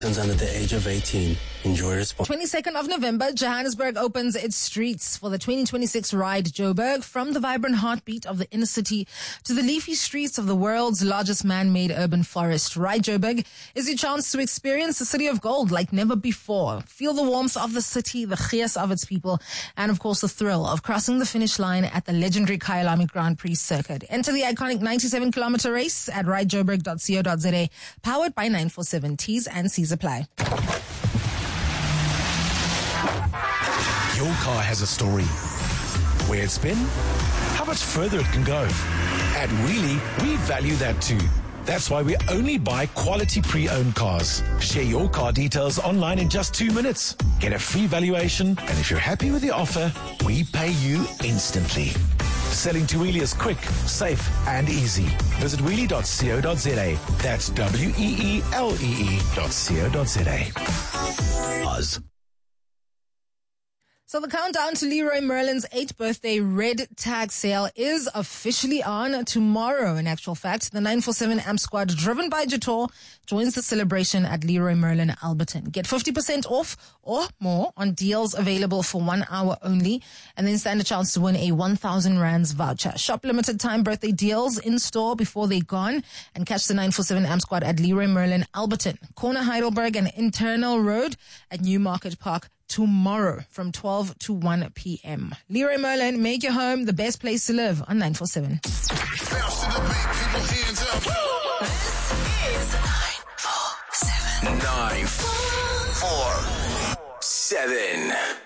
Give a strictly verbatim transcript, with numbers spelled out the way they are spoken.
Under the age of eighteen. Enjoy responsibly. twenty-second of November, Johannesburg opens its streets for the twenty twenty-six Ride Joburg. From the vibrant heartbeat of the inner city to the leafy streets of the world's largest man-made urban forest, Ride Joburg is your chance to experience the city of gold like never before. Feel the warmth of the city, the gees of its people, and of course the thrill of crossing the finish line at the legendary Kyalami Grand Prix circuit. Enter the iconic ninety-seven kilometer race at ride joburg dot co dot za, powered by nine forty-seven. T's and C's apply. Your car has a story. Where it's been, how much further it can go. At Wheelie, we value that too. That's why we only buy quality pre-owned cars. Share your car details online in just two minutes. Get a free valuation, and if you're happy with the offer, we pay you instantly. Selling to Wheelie is quick, safe, and easy. Visit wheelie dot co dot za. That's W E E L E E dot co dot za. Oz. So the countdown to Leroy Merlin's eighth birthday red tag sale is officially on tomorrow. In actual fact, the nine forty-seven A M squad driven by Jator joins the celebration at Leroy Merlin Alberton. Get fifty percent off or more on deals available for one hour only, and then stand a chance to win a one thousand rands voucher. Shop limited time birthday deals in store before they're gone, and catch the nine forty-seven A M squad at Leroy Merlin Alberton, corner Heidelberg and Internal Road at Newmarket Park tomorrow from twelve to one p.m. Leroy Merlin, make your home the best place to live on nine forty-seven. Bounce to the beat, people hands up. This is nine four seven. Nine, four, seven.